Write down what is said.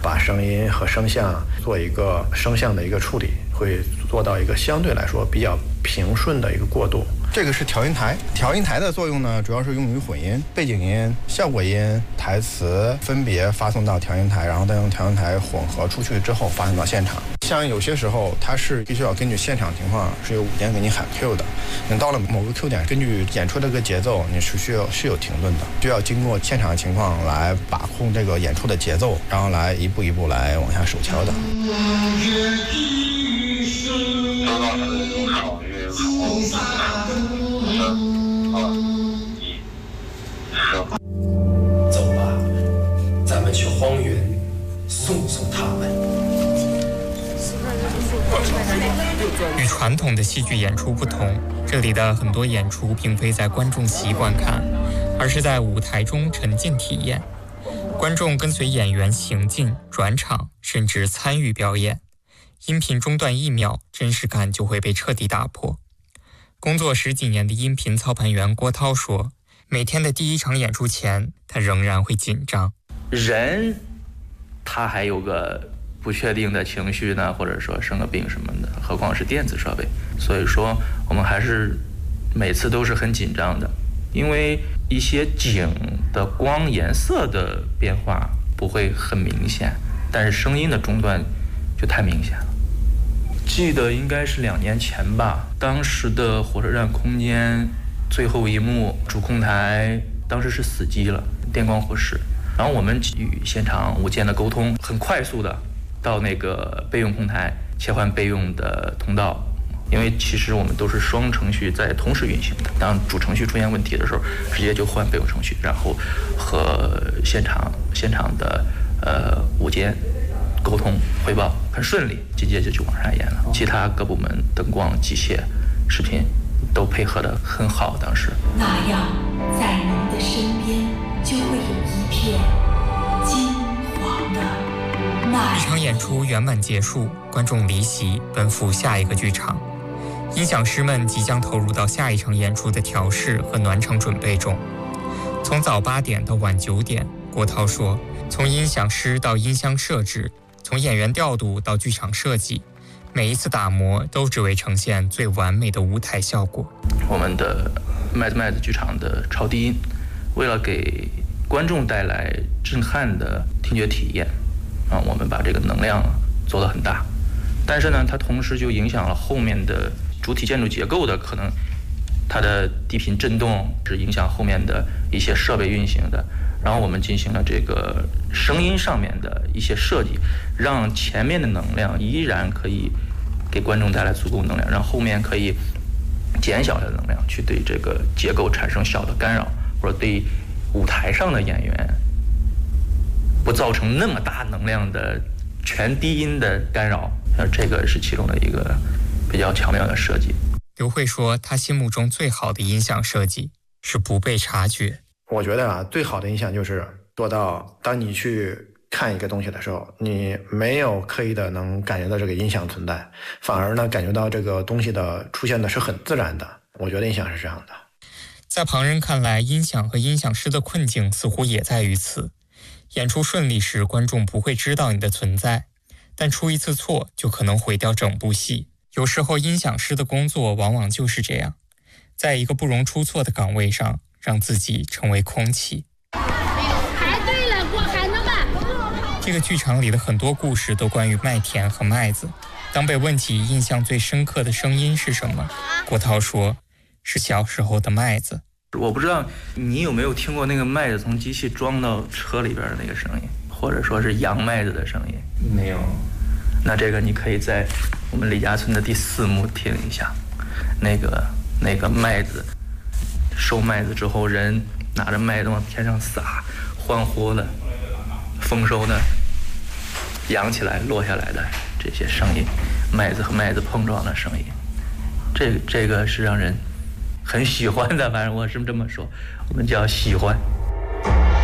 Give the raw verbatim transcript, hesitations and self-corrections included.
把声音和声像做一个声像的一个处理，会做到一个相对来说比较平顺的一个过渡。 这个是调音台，调音台的作用呢，主要是用于混音、背景音、效果音、台词分别发送到调音台，然后再用调音台混合出去之后发送到现场。像有些时候它是必须要根据现场情况是有舞间给你喊 Q 的，你到了某个 Q 点，根据演出这个节奏，你是需要是有停顿的，需要经过现场的情况来把控这个演出的节奏，然后来一步一步来往下手敲的。 走吧，咱们去荒原送送他们。 与传统的戏剧演出不同，这里的很多演出并非在观众席观看，而是在舞台中沉浸体验。观众跟随演员行进、转场，甚至参与表演。音频中断一秒，真实感就会被彻底打破。工作十几年的音频操盘员郭涛说，每天的第一场演出前，他仍然会紧张。 人他还有个不确定的情绪呢，或者说生个病什么的，何况是电子设备。所以说我们还是每次都是很紧张的，因为一些景的光颜色的变化不会很明显，但是声音的中断就太明显了。记得应该是两年前吧，当时的火车站空间最后一幕主控台当时是死机了，电光火石，然后我们与现场无间的沟通，很快速的到那个备用控台切换备用的通道，因为其实我们都是双程序在同时运行的，当主程序出现问题的时候，直接就换备用程序，然后和现场现场的呃无间沟通汇报很顺利，直接就去往上演了。其他各部门灯光、机械、视频都配合得很好。当时那样，在您的身边就会有一片金黄的那。 一场演出圆满结束，观众离席，奔赴下一个剧场。音响师们即将投入到下一场演出的调试和暖场准备中。从早八点到晚九点，郭涛说，从音响师到音箱设置，从演员调度到剧场设计，每一次打磨都只为呈现最完美的舞台效果。 我们的麦子麦子剧场的超低音，为了给观众带来震撼的听觉体验啊，我们把这个能量做得很大，但是呢，它同时就影响了后面的主体建筑结构的可能，它的低频震动是影响后面的一些设备运行的。然后我们进行了这个声音上面的一些设计，让前面的能量依然可以给观众带来足够能量，让后面可以减小的能量，去对这个结构产生小的干扰，或者对舞台上的演员不造成那么大能量的全低音的干扰。呃，这个是其中的一个比较巧妙的设计。 刘慧说，他心目中最好的音响设计是不被察觉。 我觉得啊，最好的音响就是做到，当你去看一个东西的时候，你没有刻意的能感觉到这个音响存在，反而呢感觉到这个东西的出现的是很自然的。我觉得音响是这样的。 在旁人看来，音响和音响师的困境似乎也在于此。演出顺利时，观众不会知道你的存在，但出一次错就可能毁掉整部戏。有时候音响师的工作往往就是这样，在一个不容出错的岗位上，让自己成为空气。 排队了，过海能吧？ 这个剧场里的很多故事都关于麦田和麦子。当被问起印象最深刻的声音是什么，郭涛说，是小时候的麦子。 我不知道你有没有听过那个麦子从机器装到车里边的那个声音，或者说是扬麦子的声音。 没有。 那这个你可以在我们李家村的第四幕听一下，那个那个麦子收麦子之后，人拿着麦子往天上撒，欢呼的丰收的扬起来落下来的这些声音，麦子和麦子碰撞的声音，这这个是让人很喜欢的，反正我是这么说，我们叫喜欢。